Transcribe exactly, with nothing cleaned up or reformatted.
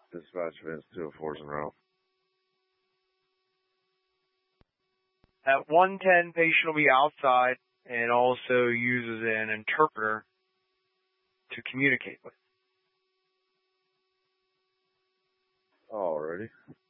Dispatch Vince two oh four is en route. At one ten, patient will be outside and also uses an interpreter to communicate with. Alrighty.